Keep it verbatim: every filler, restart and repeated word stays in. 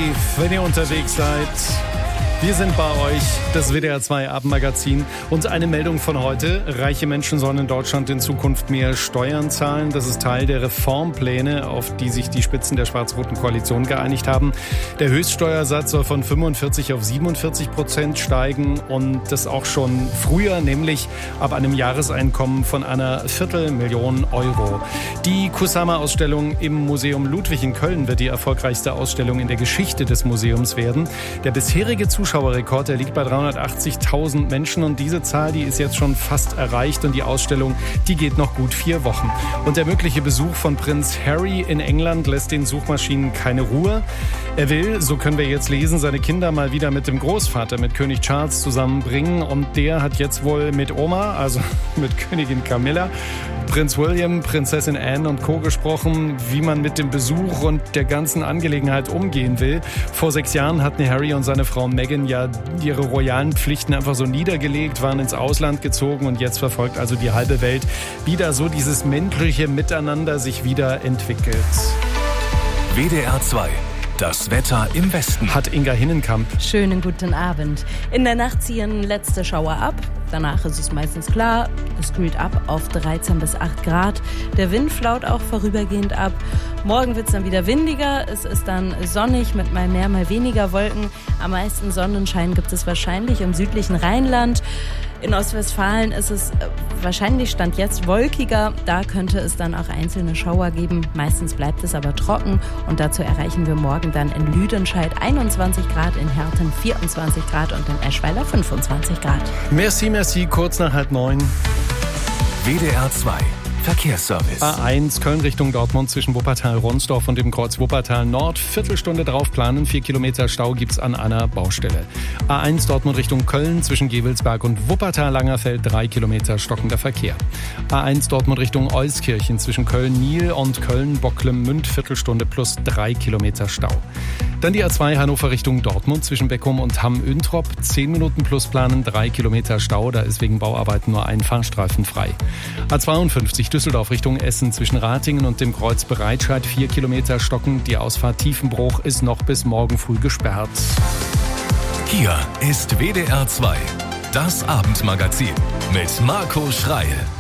wenn ihr unterwegs seid. Wir sind bei euch, das W D R zwei Abendmagazin. Und eine Meldung von heute. Reiche Menschen sollen in Deutschland in Zukunft mehr Steuern zahlen. Das ist Teil der Reformpläne, auf die sich die Spitzen der schwarz-roten Koalition geeinigt haben. Der Höchststeuersatz soll von fünfundvierzig auf siebenundvierzig Prozent steigen. Und das auch schon früher, nämlich ab einem Jahreseinkommen von einer Viertelmillion Euro. Die Kusama-Ausstellung im Museum Ludwig in Köln wird die erfolgreichste Ausstellung in der Geschichte des Museums werden. Der bisherige Zuschauer Zuschauerrekord, der liegt bei dreihundertachtzigtausend Menschen und diese Zahl, die ist jetzt schon fast erreicht und die Ausstellung, die geht noch gut vier Wochen. Und der mögliche Besuch von Prinz Harry in England lässt den Suchmaschinen keine Ruhe. Er will, so können wir jetzt lesen, seine Kinder mal wieder mit dem Großvater, mit König Charles zusammenbringen und der hat jetzt wohl mit Oma, also mit Königin Camilla, Prinz William, Prinzessin Anne und Co. gesprochen, wie man mit dem Besuch und der ganzen Angelegenheit umgehen will. Vor sechs Jahren hatten Harry und seine Frau Meghan ja ihre royalen Pflichten einfach so niedergelegt, waren ins Ausland gezogen und jetzt verfolgt also die halbe Welt, wie da so dieses menschliche Miteinander sich wieder entwickelt. W D R zwei. Das Wetter im Westen. Hat Inga Hinnenkamp. Schönen guten Abend. In der Nacht ziehen letzte Schauer ab. Danach ist es meistens klar. Es kühlt ab auf dreizehn bis acht Grad. Der Wind flaut auch vorübergehend ab. Morgen wird es dann wieder windiger. Es ist dann sonnig mit mal mehr, mal weniger Wolken. Am meisten Sonnenschein gibt es wahrscheinlich im südlichen Rheinland. In Ostwestfalen ist es wahrscheinlich Stand jetzt wolkiger. Da könnte es dann auch einzelne Schauer geben. Meistens bleibt es aber trocken. Und dazu erreichen wir morgen dann in Lüdenscheid einundzwanzig Grad, in Herten vierundzwanzig Grad und in Eschweiler fünfundzwanzig Grad. Merci, merci. Kurz nach halb neun. W D R zwei. Verkehrsservice. A eins Köln Richtung Dortmund zwischen Wuppertal-Ronsdorf und dem Kreuz Wuppertal Nord. Viertelstunde drauf planen. Vier Kilometer Stau gibt's an einer Baustelle. A eins Dortmund Richtung Köln zwischen Gevelsberg und Wuppertal-Langerfeld. Drei Kilometer stockender Verkehr. A eins Dortmund Richtung Euskirchen zwischen Köln-Niel und Köln-Bocklemünd. Viertelstunde plus drei Kilometer Stau. Dann die A zwei Hannover Richtung Dortmund zwischen Beckum und Hamm-Üntrop. Zehn Minuten plus planen. Drei Kilometer Stau. Da ist wegen Bauarbeiten nur ein Fahrstreifen frei. A zweiundfünfzig Düsseldorf Richtung Essen zwischen Ratingen und dem Kreuz Bereitscheid. Vier Kilometer stocken. Die Ausfahrt Tiefenbruch ist noch bis morgen früh gesperrt. Hier ist W D R zwei. Das Abendmagazin mit Marco Schreil.